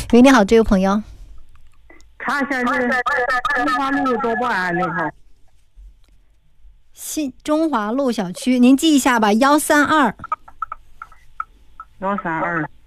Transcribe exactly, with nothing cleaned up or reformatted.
喂，你好，这位朋友。 查一下这个中华路多宝安那号。 新中华路小区，您记一下吧，幺三二。 幺三二。